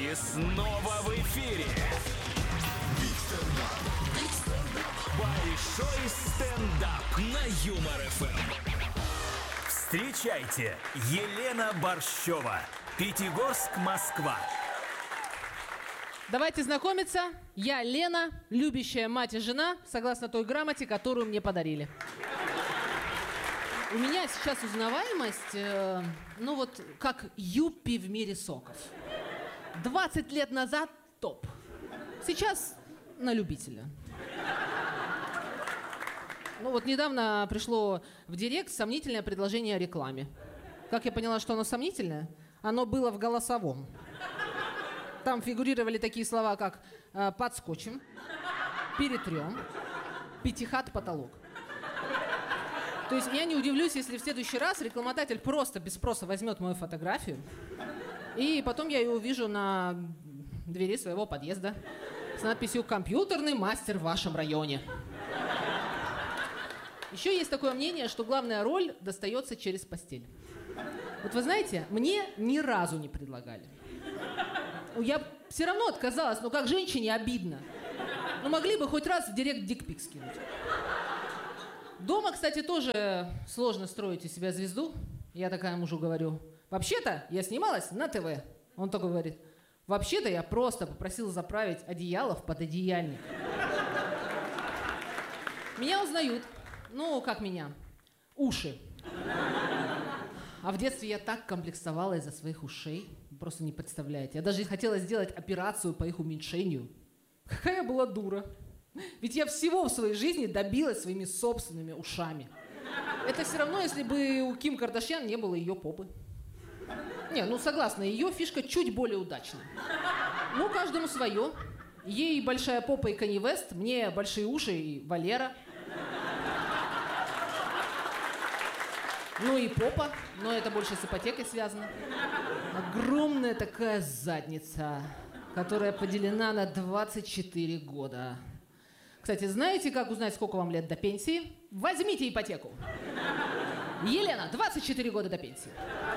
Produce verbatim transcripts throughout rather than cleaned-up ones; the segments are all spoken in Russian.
И снова в эфире большой стендап на Юмор эф эм. Встречайте, Елена Борщева, Пятигорск, Москва. Давайте знакомиться. Я Лена, любящая мать и жена, согласно той грамоте, которую мне подарили. У меня сейчас узнаваемость, э, ну вот, как юппи в мире соков. двадцать лет назад топ. Сейчас на любителя. Ну вот недавно пришло в директ сомнительное предложение о рекламе. Как я поняла, что оно сомнительное? Оно было в голосовом. Там фигурировали такие слова, как э, «подскочим», «перетрем», «пятихат потолок». То есть я не удивлюсь, если в следующий раз рекламодатель просто без спроса возьмет мою фотографию, и потом я ее увижу на двери своего подъезда с надписью «Компьютерный мастер в вашем районе». Еще есть такое мнение, что главная роль достается через постель. Вот вы знаете, мне ни разу не предлагали. Я все равно отказалась, но как женщине обидно. Ну могли бы хоть раз в директ дикпик скинуть. Дома, кстати, тоже сложно строить из себя звезду. Я такая мужу говорю: вообще-то я снималась на ТВ. Он только говорит: вообще-то я просто попросила заправить одеяло в пододеяльник. Меня узнают. Ну, как меня? Уши. А в детстве я так комплексовала из-за своих ушей. Вы просто не представляете. Я даже хотела сделать операцию по их уменьшению. Какая я была дура. Ведь я всего в своей жизни добилась своими собственными ушами. Это все равно, если бы у Ким Кардашьян не было ее попы. Не, ну согласна, ее фишка чуть более удачная. Ну, каждому свое. Ей большая попа и Канье Вест, мне большие уши и Валера. Ну и попа, но это больше с ипотекой связано. Огромная такая задница, которая поделена на двадцать четыре года. Кстати, знаете, как узнать, сколько вам лет до пенсии? Возьмите ипотеку. Елена, двадцать четыре года до пенсии.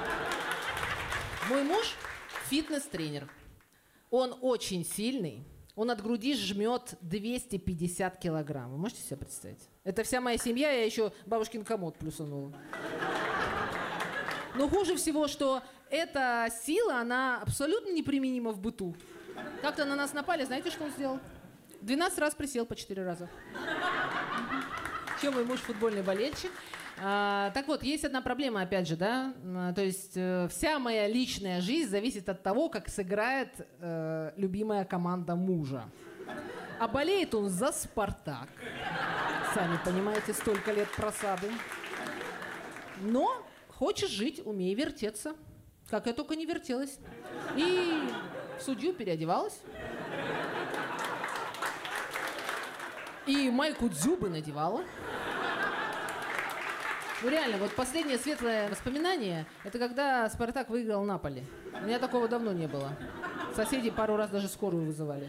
Мой муж фитнес-тренер. Он очень сильный. Он от груди жмет двести пятьдесят килограмм. Вы можете себе представить? Это вся моя семья, я еще бабушкин комод плюсанула. Но хуже всего, что эта сила, она абсолютно неприменима в быту. Как-то на нас напали, знаете, что он сделал? двенадцать раз присел по четыре раза. Чем мой муж футбольный болельщик. А, так вот, есть одна проблема, опять же, да, а, то есть э, вся моя личная жизнь зависит от того, как сыграет э, любимая команда мужа. А болеет он за «Спартак». Сами понимаете, столько лет просады. Но хочешь жить, умей вертеться. Как я только не вертелась. И в судью переодевалась. И майку Дзюбы надевала. Ну реально, вот последнее светлое воспоминание, это когда «Спартак» выиграл Наполи. У меня такого давно не было. Соседи пару раз даже скорую вызывали.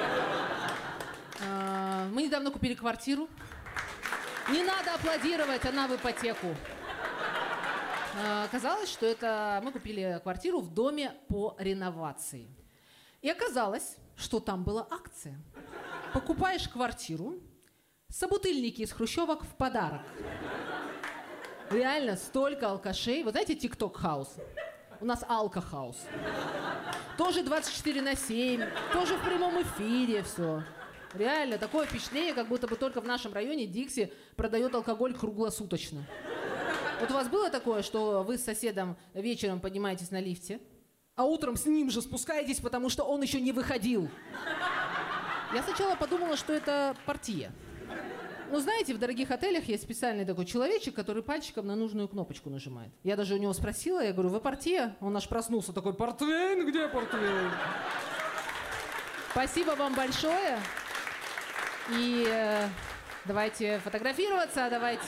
А, мы недавно купили квартиру. Не надо аплодировать, она в ипотеку. А, оказалось, что это мы купили квартиру в доме по реновации. И оказалось, что там была акция. Покупаешь квартиру, собутыльники из хрущевок в подарок. Реально, столько алкашей. Вот знаете, TikTok-хаус? У нас алко-хаус. Тоже двадцать четыре на семь, тоже в прямом эфире все. Реально, такое впечатление, как будто бы только в нашем районе Дикси продает алкоголь круглосуточно. Вот у вас было такое, что вы с соседом вечером поднимаетесь на лифте, а утром с ним же спускаетесь, потому что он еще не выходил? Я сначала подумала, что это партия. Ну, знаете, в дорогих отелях есть специальный такой человечек, который пальчиком на нужную кнопочку нажимает. Я даже у него спросила, я говорю: вы партия? Он аж проснулся такой: портвейн, где портвейн? Спасибо вам большое. И э, давайте фотографироваться, давайте...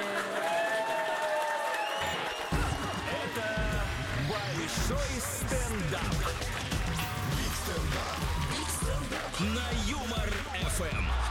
Это большой стендап. На Юмор эф эм.